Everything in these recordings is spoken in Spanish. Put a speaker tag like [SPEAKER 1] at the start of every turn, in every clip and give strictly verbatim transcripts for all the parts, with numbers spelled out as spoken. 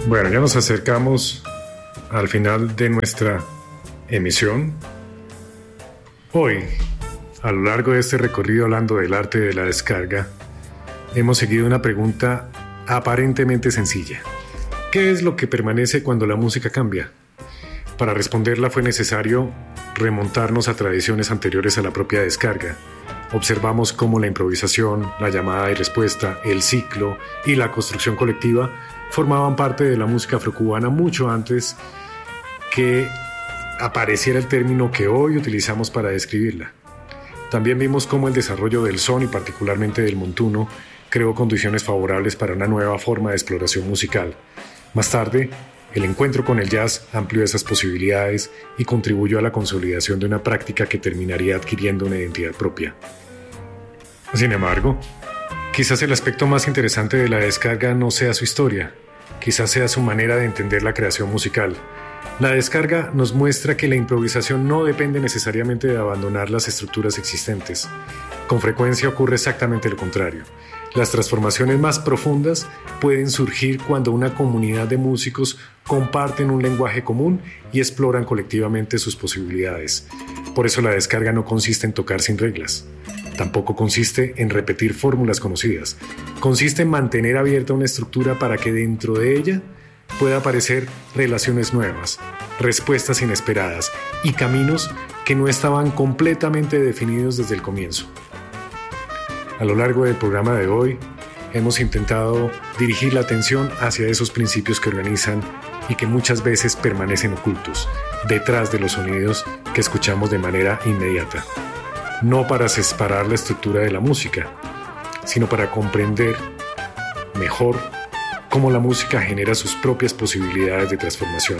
[SPEAKER 1] Bueno, ya nos acercamos al final de nuestra emisión. Hoy, a lo largo de este recorrido hablando del arte de la descarga, hemos seguido una pregunta aparentemente sencilla. ¿Qué es lo que permanece cuando la música cambia? Para responderla fue necesario remontarnos a tradiciones anteriores a la propia descarga. Observamos cómo la improvisación, la llamada y respuesta, el ciclo y la construcción colectiva formaban parte de la música afrocubana mucho antes que apareciera el término que hoy utilizamos para describirla. También vimos cómo el desarrollo del son y particularmente del montuno creó condiciones favorables para una nueva forma de exploración musical. Más tarde, el encuentro con el jazz amplió esas posibilidades y contribuyó a la consolidación de una práctica que terminaría adquiriendo una identidad propia. Sin embargo, quizás el aspecto más interesante de la descarga no sea su historia, quizás sea su manera de entender la creación musical. La descarga nos muestra que la improvisación no depende necesariamente de abandonar las estructuras existentes. Con frecuencia ocurre exactamente lo contrario. Las transformaciones más profundas pueden surgir cuando una comunidad de músicos comparten un lenguaje común y exploran colectivamente sus posibilidades. Por eso la descarga no consiste en tocar sin reglas. Tampoco consiste en repetir fórmulas conocidas. Consiste en mantener abierta una estructura para que dentro de ella pueda aparecer relaciones nuevas, respuestas inesperadas y caminos que no estaban completamente definidos desde el comienzo. A lo largo del programa de hoy, hemos intentado dirigir la atención hacia esos principios que organizan y que muchas veces permanecen ocultos, detrás de los sonidos que escuchamos de manera inmediata. No para separar la estructura de la música, sino para comprender mejor cómo la música genera sus propias posibilidades de transformación.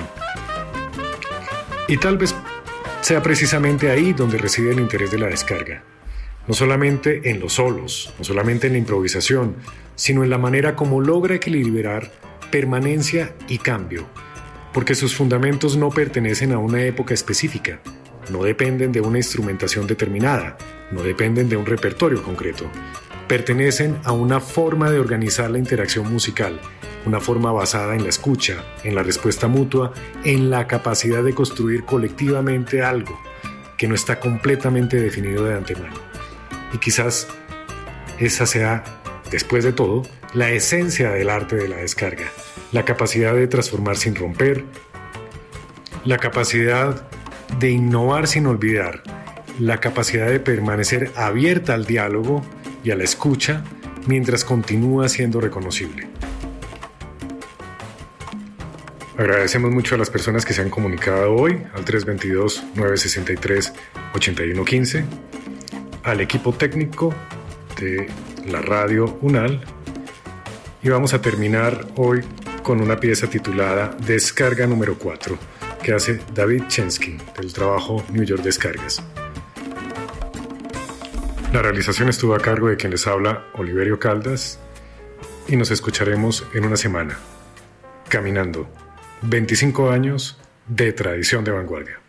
[SPEAKER 1] Y tal vez sea precisamente ahí donde reside el interés de la descarga. No solamente en los solos, no solamente en la improvisación, sino en la manera como logra equilibrar permanencia y cambio, porque sus fundamentos no pertenecen a una época específica, no dependen de una instrumentación determinada, no dependen de un repertorio concreto, pertenecen a una forma de organizar la interacción musical, una forma basada en la escucha, en la respuesta mutua, en la capacidad de construir colectivamente algo que no está completamente definido de antemano. Y quizás esa sea, después de todo, la esencia del arte de la descarga, la capacidad de transformar sin romper, la capacidad de innovar sin olvidar, la capacidad de permanecer abierta al diálogo y a la escucha mientras continúa siendo reconocible. Agradecemos mucho a las personas que se han comunicado hoy al tres dos dos, nueve seis tres, ocho uno uno cinco, al equipo técnico de la radio UNAL, y vamos a terminar hoy con una pieza titulada Descarga número cuatro, que hace David Chensky, del trabajo New York Descargas. La realización estuvo a cargo de quien les habla, Oliverio Caldas, y nos escucharemos en una semana. Caminando, veinticinco años de tradición de vanguardia.